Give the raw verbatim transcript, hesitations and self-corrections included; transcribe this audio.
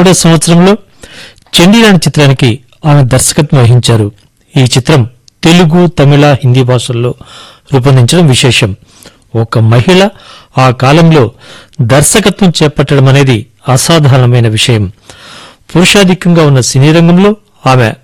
మూడో సంవత్సరంలో చండీరాణి చిత్రానికి ఆమె దర్శకత్వం వహించారు. ఈ చిత్రం తెలుగు, తమిళ, హిందీ భాషల్లో రూపొందించడం విశేషం. ఒక మహిళ ఆ కాలంలో దర్శకత్వం చేపట్టడం అనేది అసాధారణమైన విషయం. పురుషాధిక్యంగా ఉన్న సినీ రంగంలో ఆమె